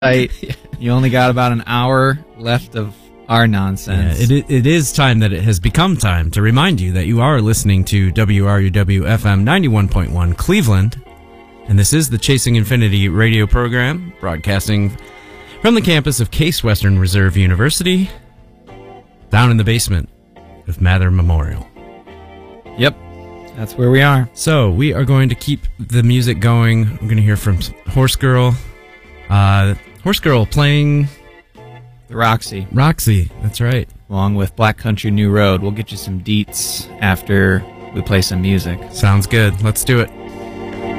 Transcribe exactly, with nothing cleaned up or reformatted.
You only got about an hour left of our nonsense. Yeah, it, it is time that it has become time to remind you that you are listening to W R U W F M ninety-one point one Cleveland, and this is the Chasing Infinity radio program, broadcasting from the campus of Case Western Reserve University, down in the basement of Mather Memorial. Yep, that's where we are. So we are going to keep the music going. We're going to hear from Horse Girl. Uh, Horse Girl playing the Roxy. Roxy, that's right. Along with Black Country New Road. We'll get you some deets after we play some music. Sounds good. Let's do it.